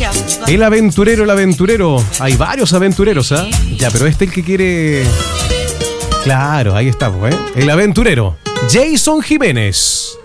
El aventurero. Hay varios aventureros, ¿ah? Ya, pero este es el que quiere... Claro, ahí estamos, ¿eh? El aventurero. Jason Jiménez.